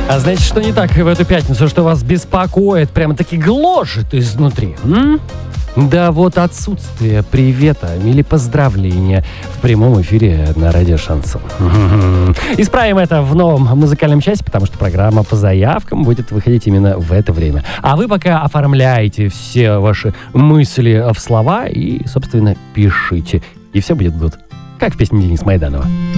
А знаете, что не так в эту пятницу, что вас беспокоит, прямо-таки гложет изнутри? Да вот отсутствие привета или поздравления в прямом эфире на радио Шансон. Исправим это в новом музыкальном часе, потому что программа по заявкам будет выходить именно в это время. А вы пока оформляете все ваши мысли в слова и, собственно, пишите. И все будет good. Как в песне Дениса Майданова.